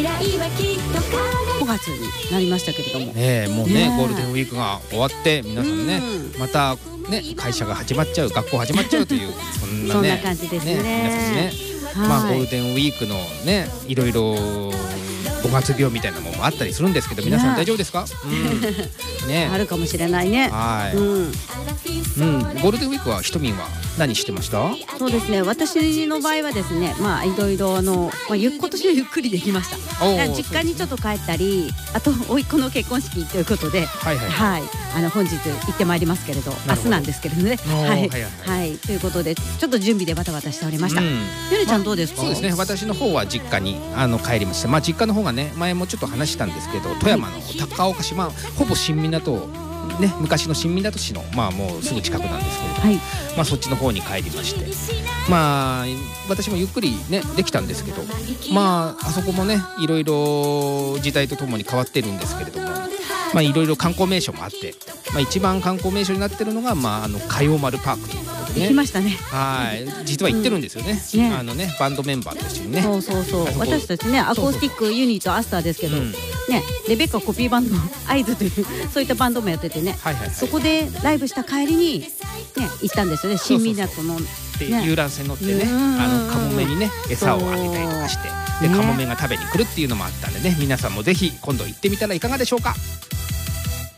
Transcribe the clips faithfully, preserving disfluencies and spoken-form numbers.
ごがつになりましたけれども、 ね、もうねねゴールデンウィークが終わって皆さんね、 うんまたね会社が始まっちゃう、学校始まっちゃうというそんなねそんな感じですね。 皆さんね、 はいまあゴールデンウィークのねいろいろごがつ病みたいなものもあったりするんですけど、皆さん大丈夫ですか？うん、ね、 あるかもしれないね。 はい、 うん、 うん、ゴールデンウィークはひとみんは何してました？ そうですね。私の場合はですね、まあいろいろあの、まあ、ゆ今年はゆっくりできました。 おーだから実家にちょっと帰ったり、あと甥っ子の結婚式ということで、 はいはいはい、あの本日行ってまいりますけれど、明日なんですけれどね。 おーはい、 はいはいはい、ということでちょっと準備でバタバタしておりました。 うんゆりちゃんどうですか？ そうですね、私の方は実家にあの帰りました。まあ実家の方がね前もちょっと話したんですけど、富山の高岡市、まあほぼ新港ね、昔の新港市のまあもうすぐ近くなんですけれど、 はい、 まあそっちの方に帰りまして、まあ私もゆっくりねできたんですけど、まああそこもねいろいろ時代とともに変わってるんですけれども、まあいろいろ観光名所もあって、まあ一番観光名所になってるのがまああの海洋丸パークということでね。 行きましたね。 はい、実は行ってるんですよね。 うんねあのねバンドメンバーと一緒にね。 そうそうそう。 あそこ私たちねアコースティックユニットアスターですけど、 うんねレベッカコピーバンドアイズというそういったバンドもやっててね。 はいはいはい。 そこでライブした帰りにね行ったんですよね。新港のでね遊覧船乗ってね、 うんあのカモメにね餌をあげたりとかして、でねカモメが食べに来るっていうのもあったんでね、皆さんもぜひ今度行ってみたらいかがでしょうか。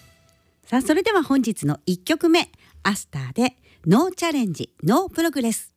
さあそれでは本日のいっきょくめアスターでノーチャレンジノープログレス。